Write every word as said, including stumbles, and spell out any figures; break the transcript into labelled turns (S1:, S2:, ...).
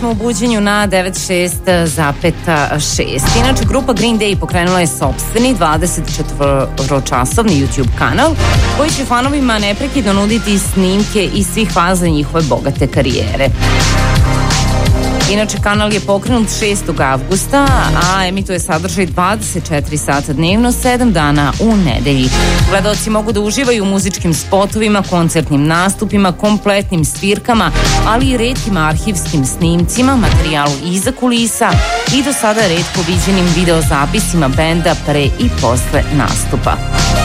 S1: U buđenju na devet šest zarez šest. Inače, grupa Green Day pokrenula je sopstveni dvadesetčetvoročasovni YouTube kanal koji će fanovima neprekidno nuditi snimke iz svih faza njihove bogate karijere. Inače, kanal je pokrenut šestog avgusta, a emituje sadržaj dvadeset četiri sata dnevno, sedam dana u nedelji. Gledaoci mogu da uživaju u muzičkim spotovima, koncertnim nastupima, kompletnim svirkama, ali i retkim arhivskim snimcima, materijalu iza kulisa i do sada retko viđenim videozapisima benda pre i posle nastupa.